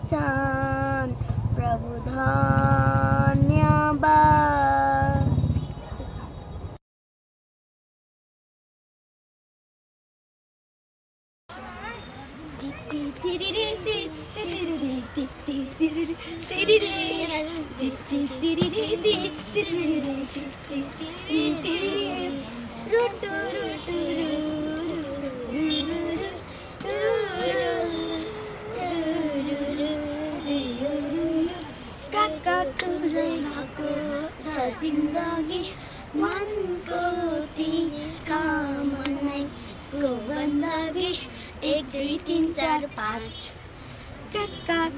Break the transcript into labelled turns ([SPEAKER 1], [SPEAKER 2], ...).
[SPEAKER 1] चाहन्छन् प्रभु धन्यवाद। जिन्दगी मनको कामनाको बन्दगी 1 2 3 4 5